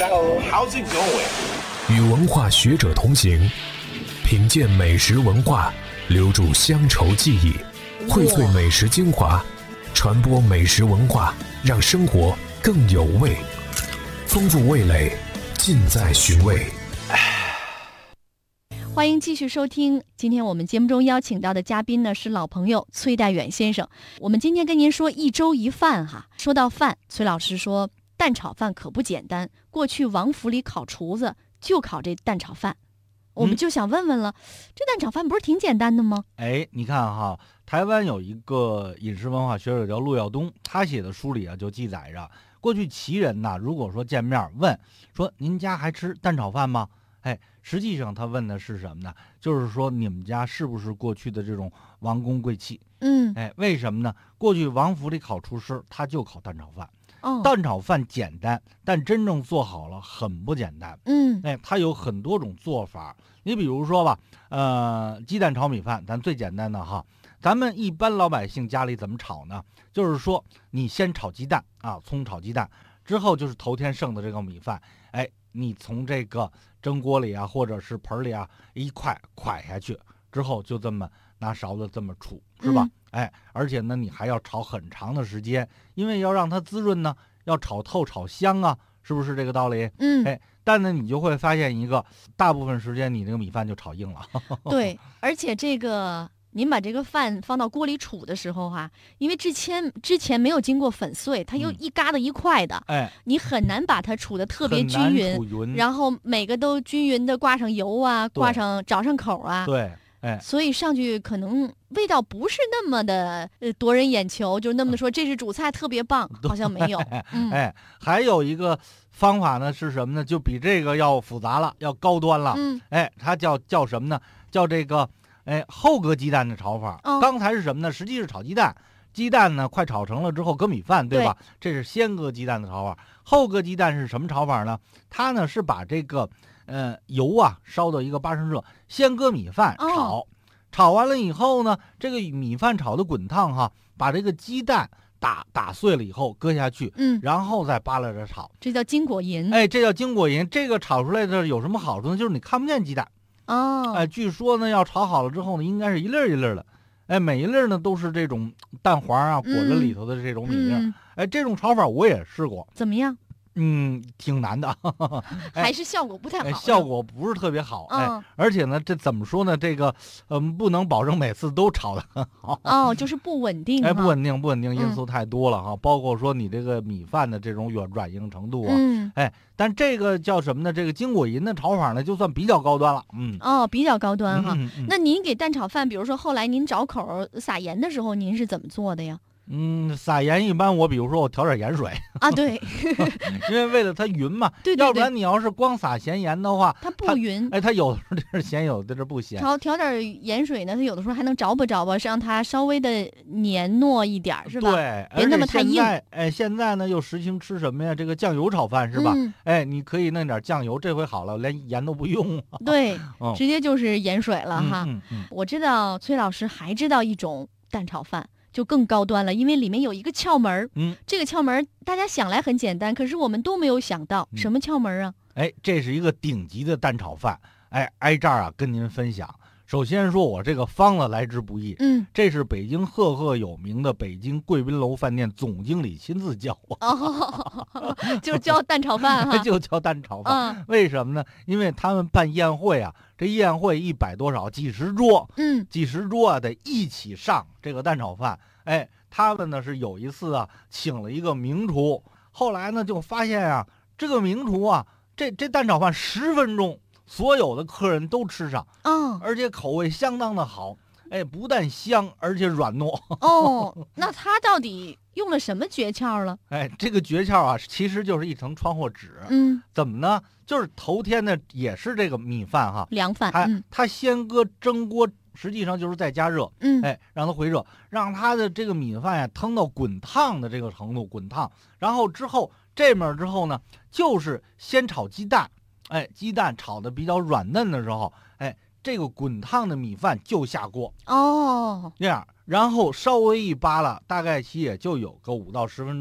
Hello, how's it going? 与文化学者同行，品鉴美食文化，留住乡愁记忆，荟萃美食精华，传播美食文化，让生活更有味。丰富味蕾，尽在寻味。 欢迎继续收听，今天我们节目中邀请到的嘉宾呢是老朋友崔代远先生。我们今天跟您说一粥一饭哈。说到饭，崔老师说蛋炒饭可不简单，过去王府里考厨子就考这蛋炒饭。我们就想问问了，这蛋炒饭不是挺简单的吗？ 你看哈，台湾有一个饮食文化学者叫陆耀东，他写的书里啊就记载着，过去旗人呐，如果说见面问说您家还吃蛋炒饭吗？实际上他问的是什么呢？就是说你们家是不是过去的这种王公贵戚？为什么呢？过去王府里考厨师，他就考蛋炒饭。蛋炒饭简单，但真正做好了很不简单。它有很多种做法。你比如说吧，鸡蛋炒米饭，咱最简单的哈。咱们一般老百姓家里怎么炒呢？就是说你先炒鸡蛋啊，葱炒鸡蛋，之后就是头天剩的这个米饭，你从这个蒸锅里啊，或者是盆里啊，一块下去之后，就这么拿勺子这么杵，是吧？而且呢，你还要炒很长的时间，因为要让它滋润呢，要炒透炒香啊，是不是这个道理？但呢，你就会发现一个，大部分时间你这个米饭就炒硬了。 对，而且这个您把这个饭放到锅里煮的时候因为之前没有经过粉碎，它又一疙瘩一块的，你很难把它煮得特别均匀，然后每个都均匀的挂上油啊，找上口啊。 对。 所以上去可能味道不是那么的夺人眼球，就那么的说这是主菜特别棒，好像没有。 还有一个方法呢是什么呢？就比这个要复杂了，要高端了。它叫什么呢？叫这个后搁鸡蛋的炒法。刚才是什么呢？实际是炒鸡蛋，鸡蛋呢快炒成了之后搁米饭，对吧？这是先搁鸡蛋的炒法。后搁鸡蛋是什么炒法呢？它呢是把这个油啊烧到一个8升热，先搁米饭炒完了以后呢，这个米饭炒的滚烫哈，把这个鸡蛋打碎了以后搁下去，然后再扒拉着炒， 这叫金果银。 这叫金果银。这个炒出来的有什么好处呢？就是你看不见鸡蛋。据说呢要炒好了之后呢，应该是一粒一粒的，每一粒呢都是这种蛋黄啊裹着里头的这种米粒。这种炒法我也试过， 怎么样？ 挺难的， 还是效果不太好， 效果不是特别好。而且呢，这怎么说呢？这个不能保证每次都炒得很好。 就是不稳定。 不稳定，因素太多了哈。包括说你这个米饭的这种软硬程度啊。但这个叫什么呢？这个金果银的炒法呢，就算比较高端了。 比较高端哈。那您给蛋炒饭，比如说后来您找口撒盐的时候，您是怎么做的呀？ 撒盐一般比如说我调点盐水对， 因为为了它匀嘛。 对， 要不然你要是光撒咸盐的话， 它不匀。 它有的时候是咸，有的是不咸。 调点盐水呢，它有的时候还能着吧，让它稍微的黏糯一点，是吧？ 对， 别那么太硬。 现在呢又实行吃什么呀？这个酱油炒饭是吧？你可以弄点酱油，这回好了，连盐都不用了。 对，直接就是盐水了哈。我知道崔老师还知道一种蛋炒饭。就更高端了，因为里面有一个窍门。这个窍门大家想来很简单，可是我们都没有想到什么窍门啊？ 这是一个顶级的蛋炒饭。挨这儿啊跟您分享。首先说我这个方子来之不易。这是北京赫有名的北京贵宾楼饭店总经理亲自教我。 就教蛋炒饭哈。 就教蛋炒饭。为什么呢？因为他们办宴会啊，这宴会100多少几十桌，几十桌啊得一起上这个蛋炒饭。他们呢是有一次啊请了一个名厨，后来呢就发现啊这个名厨啊这蛋炒饭10分钟所有的客人都吃上，而且口味相当的好，不但香而且软糯。 那他到底用了什么诀窍了？ 这个诀窍啊其实就是一层窗户纸。怎么呢？就是头天呢也是这个米饭哈， 凉饭。 他先搁蒸锅，实际上就是在加热。让它回热，让它的这个米饭呀腾到滚烫的这个程度，滚烫。然后之后这面之后呢，就是先炒鸡蛋。鸡蛋炒的比较软嫩的时候，这个滚烫的米饭就下锅。这样，然后稍微一扒拉，大概其也就有个5到10分钟，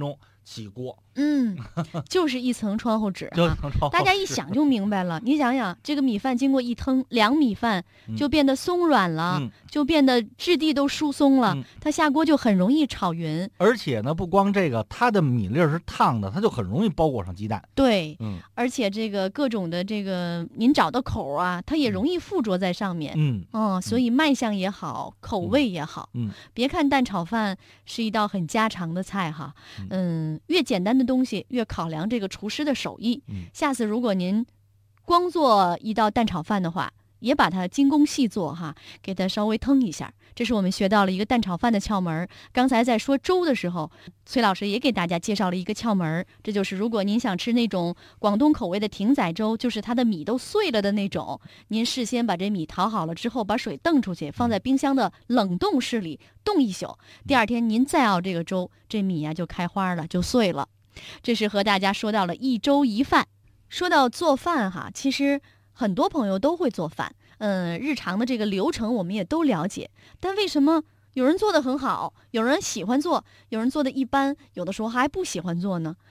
起锅， 就是一层窗户纸就哈。大家一想就明白了，你想想，这个米饭经过一腾凉米饭就变得松软了，就变得质地都疏松了，它下锅就很容易炒匀。 而且呢，不光这个，它的米粒是烫的，它就很容易包裹上鸡蛋。 对，而且这个各种的这个您找的口啊，它也容易附着在上面。所以卖相也好，口味也好。别看蛋炒饭是一道很家常的菜哈，越简单的东西越考量这个厨师的手艺。下次如果您光做一道蛋炒饭的话，也把它精工细做哈，给它稍微腾一下。这是我们学到了一个蛋炒饭的窍门。刚才在说粥的时候，崔老师也给大家介绍了一个窍门，这就是如果您想吃那种广东口味的艇仔粥，就是它的米都碎了的那种，您事先把这米淘好了之后，把水瞪出去，放在冰箱的冷冻室里冻一宿，第二天您再熬这个粥，这米呀就开花了，就碎了。这是和大家说到了一粥一饭。说到做饭哈，其实很多朋友都会做饭，日常的这个流程我们也都了解，但为什么有人做得很好，有人喜欢做，有人做的一般，有的时候还不喜欢做呢？